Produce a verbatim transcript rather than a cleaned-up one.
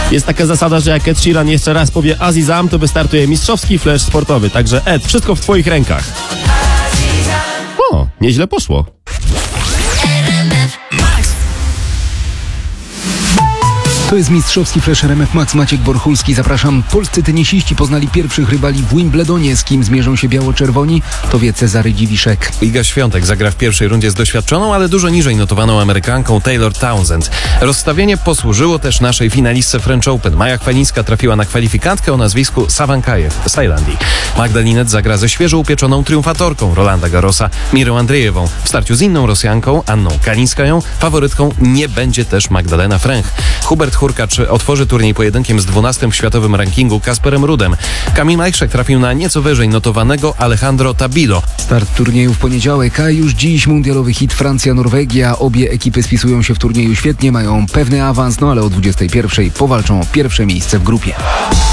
Jest taka zasada, że jak Ed Sheeran jeszcze raz powie Azizam, to wystartuje mistrzowski flash sportowy. Także Ed, wszystko w twoich rękach. O, nieźle poszło. To jest mistrzowski flash R M F Max, Maciek Borchulski. Zapraszam. Polscy tenisiści poznali pierwszych rywali w Wimbledonie. Z kim zmierzą się biało-czerwoni? To wie Cezary Dziwiszek. Iga Świątek zagra w pierwszej rundzie z doświadczoną, ale dużo niżej notowaną Amerykanką Taylor Townsend. Rozstawienie posłużyło też naszej finalistce French Open. Maja Chwalińska trafiła na kwalifikantkę o nazwisku Sawankajew z Tajlandii. Magda Linette zagra ze świeżo upieczoną triumfatorką Rolanda Garrosa Mirą Andrzejewą. W starciu z inną Rosjanką, Anną Kalińskają, faworytką nie będzie też Magdalena Fręch. Hubert Hurkacz otworzy turniej pojedynkiem z dwunastym w światowym rankingu Kasperem Rudem. Kamil Majszek trafił na nieco wyżej notowanego Alejandro Tabilo. Start turnieju w poniedziałek, a już dziś mundialowy hit Francja-Norwegia. Obie ekipy spisują się w turnieju świetnie, mają pewny awans, no ale o dwudziestej pierwszej powalczą o pierwsze miejsce w grupie.